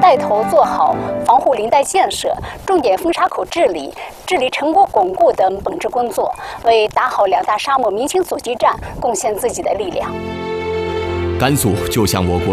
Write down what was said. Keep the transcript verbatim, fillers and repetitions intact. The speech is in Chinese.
带头做好防护林带建设、重点风沙口治理、治理成果巩固等本职工作，为打好两大沙漠民情阻击战贡献自己的力量。 甘肃就像我国